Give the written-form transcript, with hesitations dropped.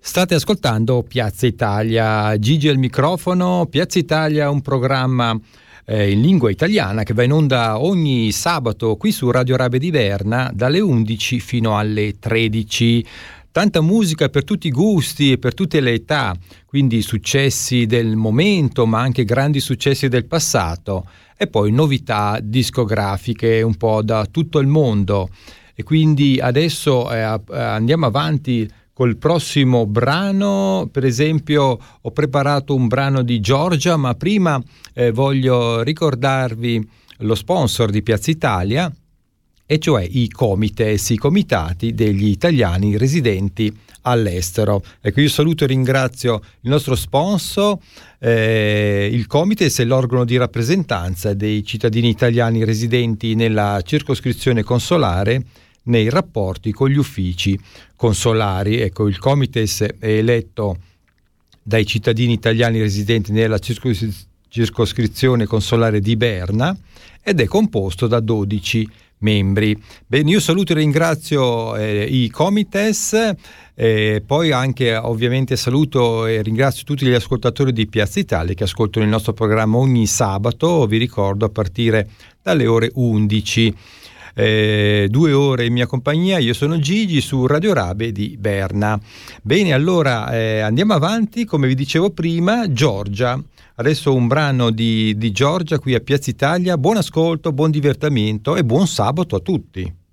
State ascoltando Piazza Italia, Gigi al microfono. Piazza Italia è un programma in lingua italiana che va in onda ogni sabato qui su Radio Rabe di Berna dalle 11 fino alle 13. Tanta musica per tutti i gusti e per tutte le età, quindi successi del momento ma anche grandi successi del passato e poi novità discografiche un po' da tutto il mondo. E quindi adesso andiamo avanti col prossimo brano. Per esempio ho preparato un brano di Giorgia, ma prima voglio ricordarvi lo sponsor di Piazza Italia, e cioè i Comites, i comitati degli italiani residenti all'estero. Ecco, io saluto e ringrazio il nostro sponsor. Il Comites è l'organo di rappresentanza dei cittadini italiani residenti nella circoscrizione consolare nei rapporti con gli uffici consolari. Ecco, il Comites è eletto dai cittadini italiani residenti nella circoscrizione consolare di Berna ed è composto da 12 membri. Bene, io saluto e ringrazio i Comites, poi anche ovviamente saluto e ringrazio tutti gli ascoltatori di Piazza Italia che ascoltano il nostro programma ogni sabato, vi ricordo, a partire dalle ore 11. 2 ore in mia compagnia, io sono Gigi su Radio Rabe di Berna. Bene, allora andiamo avanti, come vi dicevo prima, Giorgia. Adesso un brano di Giorgia qui a Piazza Italia. Buon ascolto, buon divertimento e buon sabato a tutti.